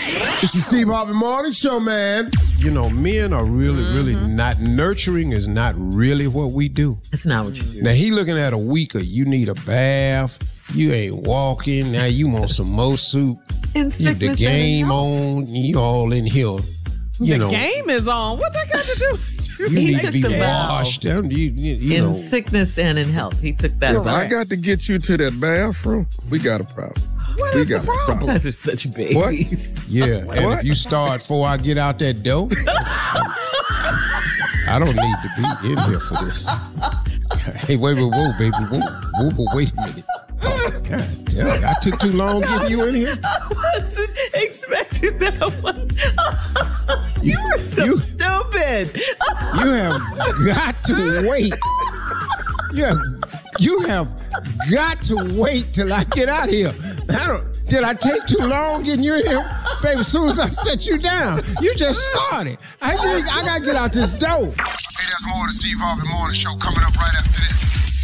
It's the Steve Harvey Morning Show, man. You know, men are really not, nurturing is not really what we do. That's not what you do. Now, he looking at a week of you need a bath, you ain't walking, now you want some more soup. The game on, you all in here. The game is on. What that got to do? You need to be washed. You know. Sickness and in health. He took that. I got to get you to that bathroom. We got a problem. What is the problem? You guys are such babies. What? Yeah, and if you start before I get out that door, I don't need to be in here for this. Hey, whoa, baby. Whoa, wait a minute. Oh, God damn, I took too long getting you in here? I wasn't expecting that one. You were so stupid. You have got to wait. You have got to wait till I get out of here. Did I take too long getting you in here? Baby, as soon as I set you down, you just started. I got to get out this door. Hey, there's more of the Steve Harvey Morning Show coming up right after this.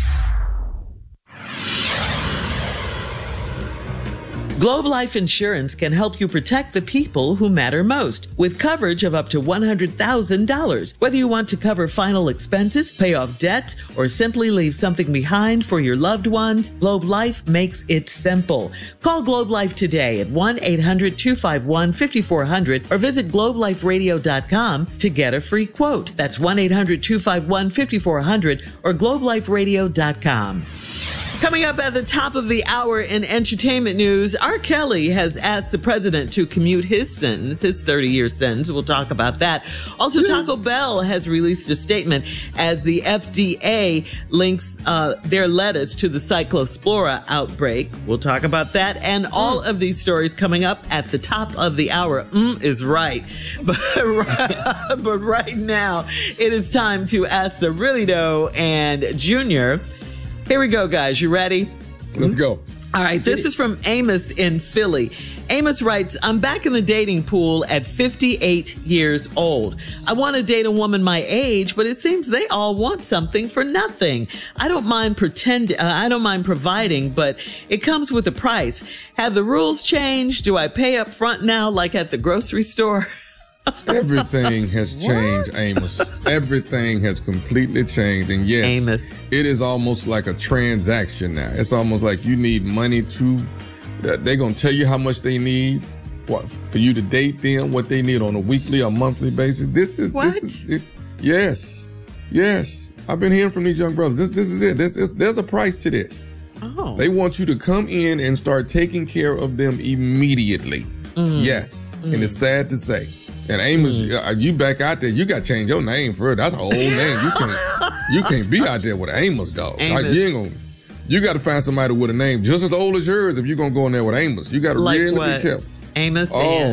Globe Life Insurance can help you protect the people who matter most with coverage of up to $100,000. Whether you want to cover final expenses, pay off debt, or simply leave something behind for your loved ones, Globe Life makes it simple. Call Globe Life today at 1-800-251-5400 or visit globeliferadio.com to get a free quote. That's 1-800-251-5400 or globeliferadio.com. Coming up at the top of the hour in entertainment news, R. Kelly has asked the president to commute his sentence, his 30-year sentence. We'll talk about that. Also, Taco Bell has released a statement as the FDA links their lettuce to the Cyclospora outbreak. We'll talk about that. And all of these stories coming up at the top of the hour. Is right. But right now, it is time to ask the Really Doe and Junior. Here we go, guys. You ready? Let's go. All right. This is from Amos in Philly. Amos writes, I'm back in the dating pool at 58 years old. I want to date a woman my age, but it seems they all want something for nothing. I don't mind providing, but it comes with a price. Have the rules changed? Do I pay up front now like at the grocery store? Everything has changed, Amos. Everything has completely changed. And yes, Amos, it is almost like a transaction now. It's almost like you need money they're going to tell you how much they need for you to date them, what they need on a weekly or monthly basis. This is it. Yes. I've been hearing from these young brothers. This is it. There's a price to this. Oh. They want you to come in and start taking care of them immediately. Yes. And it's sad to say. And Amos, you back out there, you got to change your name for it. That's an old name. You can't be out there with Amos, dog. Amos. Like, you got to find somebody with a name just as old as yours if you're going to go in there with Amos. You got to really be careful. Amos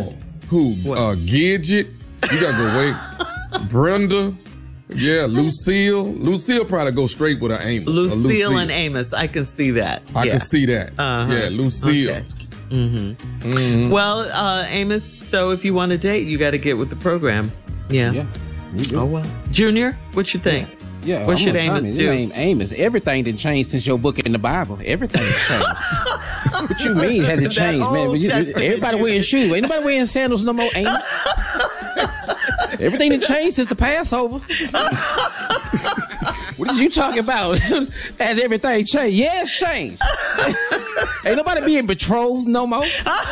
Gidget. You got to go wait. Brenda. Yeah, Lucille. Lucille probably go straight with an Amos. Lucille and Amos. I can see that. I can see that. Yeah, Lucille. Okay. Well, Amos, so if you want to date, you got to get with the program. Yeah. Oh, well. Junior, what you think? Yeah. What should Amos do? Your name Amos. Everything didn't change since your book in the Bible. Everything has changed. What you mean has it changed, man? Everybody wearing shoes. Ain't nobody wearing sandals no more, Amos. Everything that changed since the Passover. What are you talking about? Has everything changed? Yeah, it's changed. Ain't nobody being betrothed no more.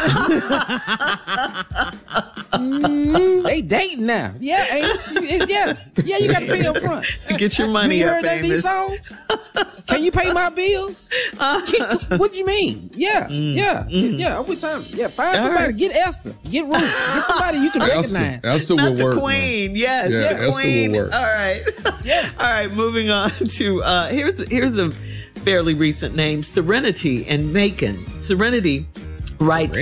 They dating now. Yeah, Amos. Yeah, you got to pay up front. Get your money up, Amos. You heard that these songs? Can you pay my bills? What do you mean? Yeah. Over time. Yeah, find somebody. Right. Get Esther. Get Ruth. Get somebody you can recognize. Esther will work. Queen. Yes. Yeah, Esther Queen. will work. All right. Yeah. All right. Moving on to here's a fairly recent name, Serenity and Macon. Serenity writes,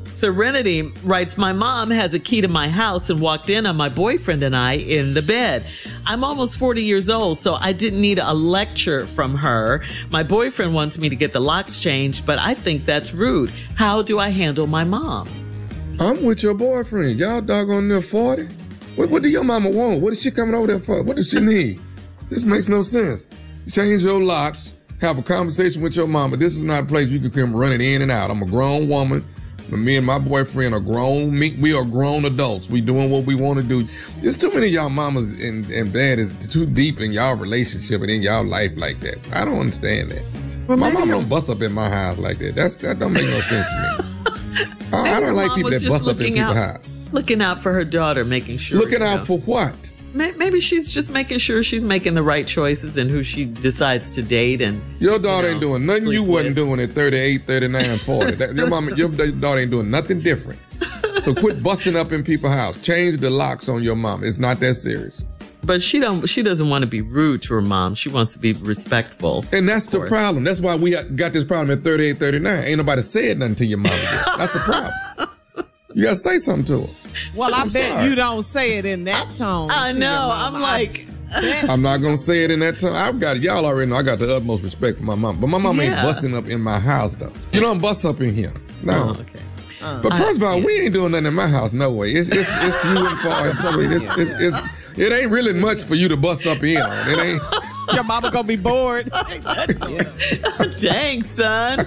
my mom has a key to my house and walked in on my boyfriend and I in the bed. I'm almost 40 years old, so I didn't need a lecture from her. My boyfriend wants me to get the locks changed, but I think that's rude. How do I handle my mom? I'm with your boyfriend. Y'all doggone near 40. What do your mama want? What is she coming over there for? What does she need? This makes no sense. Change your locks. Have a conversation with your mama. This is not a place you can come running in and out. I'm a grown woman. Me and my boyfriend are grown. We are grown adults. We doing what we want to do. There's too many of y'all mamas and daddies too deep in y'all relationship and in y'all life like that. I don't understand that. Well, my mama don't bust up in my house like that. That don't make no sense to me. I don't like people that bust up in people's house. Looking out for her daughter, making sure. Looking out for what? Maybe she's just making sure she's making the right choices and who she decides to date. And your daughter ain't doing nothing you wasn't doing at 38, 39, 40. Your daughter ain't doing nothing different. So quit busting up in people's house. Change the locks on your mom. It's not that serious. But she doesn't want to be rude to her mom. She wants to be respectful. And that's the problem. That's why we got this problem at 38, 39. Ain't nobody said nothing to your mom yet. That's the problem. You got to say something to her. Well, I bet you don't say it in that tone. I know. I'm like... I'm not going to say it in that tone. Y'all already know I got the utmost respect for my mom. But my mom ain't busting up in my house, though. You don't bust up in here. No. Oh, okay. But first of all, we ain't doing nothing in my house. No way. It's few and far. It ain't really much for you to bust up in on. It ain't. Your mama gonna be bored. Dang, son.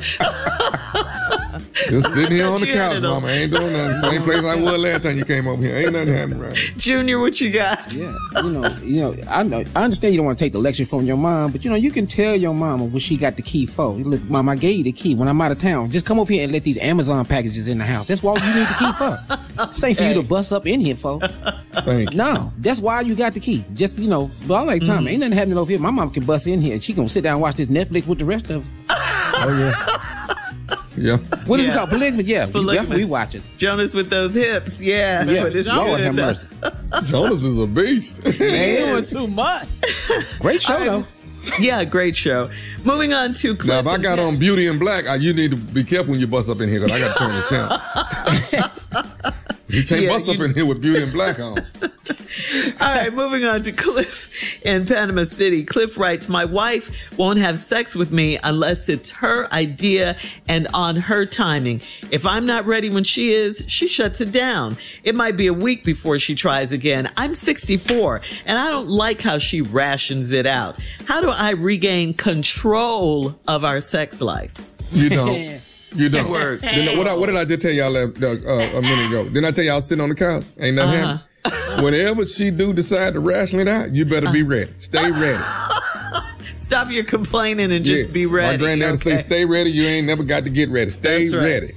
Just sitting here on the couch, mama. Ain't doing nothing. Same place I was last time you came over here. Ain't nothing happening right. Junior, what you got? Yeah, I understand you don't want to take the lecture from your mom, but you can tell your mama what she got the key for. Look, mom, I gave you the key when I'm out of town. Just come over here and let these Amazon packages in the house. That's what you need the key for. Same for you to bust up in here for. Thank you. No, that's why you got the key. Just, but I'm like, Tommy, ain't nothing happening over here. My mom can bust in here and she gonna sit down and watch this Netflix with the rest of us. Oh, yeah. Yeah. What is it called? Polygamous? Yeah, we watch it. Jonas with those hips. Yeah. Lord have mercy. Jonas is a beast. Man, doing too much. Great show, though. Yeah, great show. Moving on to Cliff. Now, if I got on Beauty in Black, you need to be careful when you bust up in here because I got to turn the channel. You can't bust up in here with Beauty in Black on. All right, moving on to Cliff in Panama City. Cliff writes, my wife won't have sex with me unless it's her idea and on her timing. If I'm not ready when she is, she shuts it down. It might be a week before she tries again. I'm 64 and I don't like how she rations it out. How do I regain control of our sex life? You don't. You don't. What did I just tell y'all a minute ago? Didn't I tell y'all sitting on the couch? Ain't nothing happening. Whenever she decide to ration it out, you better be ready. Stay ready. Stop your complaining and just be ready. My granddaddy say, stay ready. You ain't never got to get ready. Stay ready.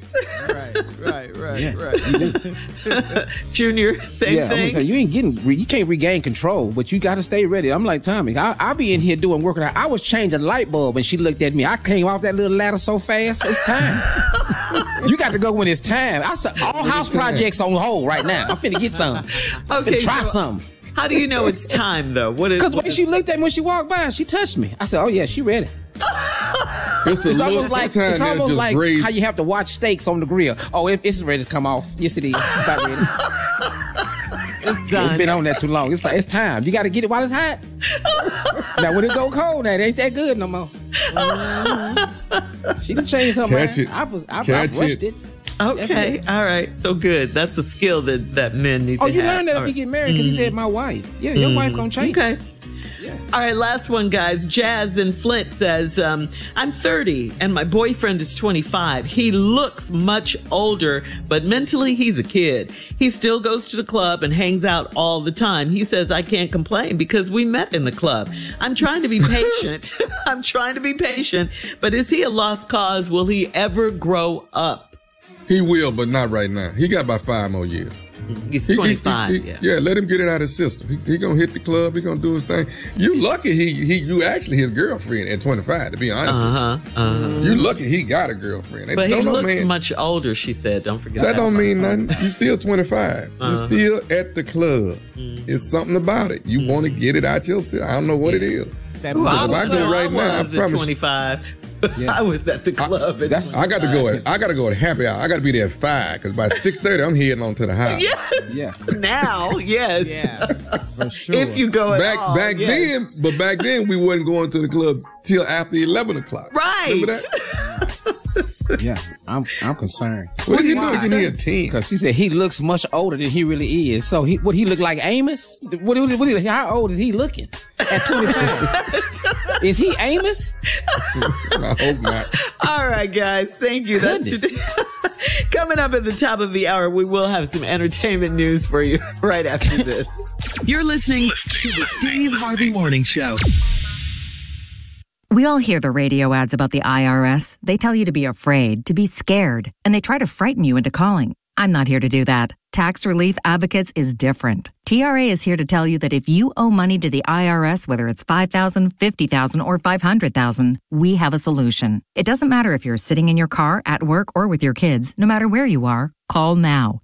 Right. Junior, same thing. You can't regain control, but you got to stay ready. I'm like, Tommy, I'll be in here doing work. I was changing a light bulb and she looked at me. I came off that little ladder so fast. It's time. You got to go when it's time. All house projects on hold right now. I'm finna get some. Okay, try something. How do you know it's time though? Because when she looked at me when she walked by, she touched me. I said, "Oh yeah, she ready." It's almost like how you have to watch steaks on the grill. Oh, it's ready to come off. Yes, it is. It's about ready. It's done. It's been on that too long. It's time. You got to get it while it's hot. Now when it go cold, that ain't that good no more. She can change her mind. I brushed it. Okay, all right. So good. That's a skill that men need to have. Oh, you learned that if you get married because he said my wife. Yeah, your wife gonna change. Okay. Yeah. All right, last one, guys. Jazz in Flint says, I'm 30 and my boyfriend is 25. He looks much older, but mentally he's a kid. He still goes to the club and hangs out all the time. He says, I can't complain because we met in the club. I'm trying to be patient. But is he a lost cause? Will he ever grow up? He will, but not right now. He got about 5 more years. He's 25. Yeah, let him get it out of his system. He gonna hit the club. He gonna do his thing. You lucky you actually his girlfriend at 25. To be honest, you lucky he got a girlfriend. But he looks much older. She said, "Don't forget that." Don't mean nothing. You still 25. You still at the club. It's something about it. You want to get it out yourself. I don't know what it is. If I go right now, I promise 25. Yeah. I was at the club. I got to go at happy hour. I got to be there at 5 because by 6:30 I'm heading on to the house. Yes. Yeah. Now, yes. Yeah. For sure. If you go at all. Back then we wasn't going to the club till after 11 o'clock. Right. Remember that? Yeah, I'm concerned. What did you do when he a teen? Because she said he looks much older than he really is. So he look like Amos? How old is he looking at 25? Is he Amos? I hope not. All right, guys. Thank you. That's today. Coming up at the top of the hour, we will have some entertainment news for you right after this. You're listening to the Steve Harvey Morning Show. We all hear the radio ads about the IRS. They tell you to be afraid, to be scared, and they try to frighten you into calling. I'm not here to do that. Tax Relief Advocates is different. TRA is here to tell you that if you owe money to the IRS, whether it's $5,000, $50,000, or $500,000, we have a solution. It doesn't matter if you're sitting in your car, at work, or with your kids. No matter where you are, call now.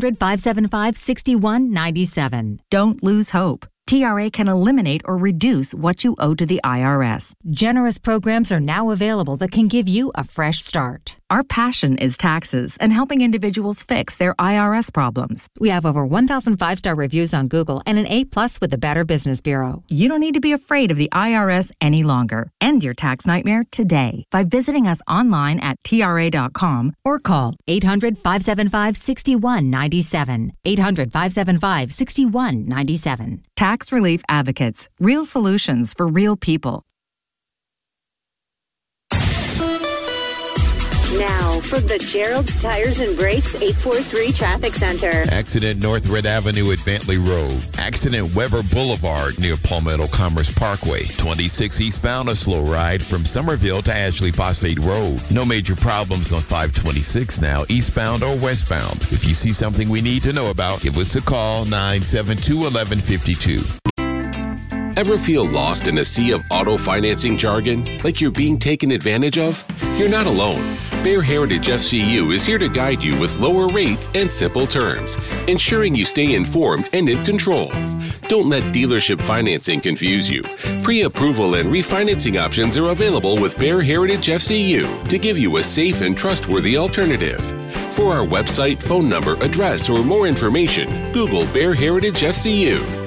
800-575-6197. Don't lose hope. TRA can eliminate or reduce what you owe to the IRS. Generous programs are now available that can give you a fresh start. Our passion is taxes and helping individuals fix their IRS problems. We have over 1,000 5-star reviews on Google and an A+ with the Better Business Bureau. You don't need to be afraid of the IRS any longer. End your tax nightmare today by visiting us online at TRA.com or call 800-575-6197. 800-575-6197. Tax Relief Advocates. Real solutions for real people. Now, from the Gerald's Tires and Brakes 843 Traffic Center. Accident North Red Avenue at Bentley Road. Accident Weber Boulevard near Palmetto Commerce Parkway. 26 eastbound, a slow ride from Somerville to Ashley Phosphate Road. No major problems on 526 now, eastbound or westbound. If you see something we need to know about, give us a call, 972-1152. Ever feel lost in a sea of auto financing jargon, like you're being taken advantage of? You're not alone. Bear Heritage FCU is here to guide you with lower rates and simple terms, ensuring you stay informed and in control. Don't let dealership financing confuse you. Pre-approval and refinancing options are available with Bear Heritage FCU to give you a safe and trustworthy alternative. For our website, phone number, address, or more information, Google Bear Heritage FCU.